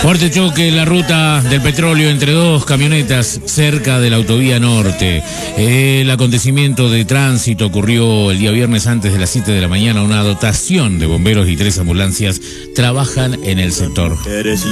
Fuerte choque en la ruta del petróleo entre dos camionetas cerca de la autovía norte. El acontecimiento de tránsito ocurrió el día viernes antes de las 7 de la mañana. Una dotación de bomberos y 3 ambulancias trabajan en el sector.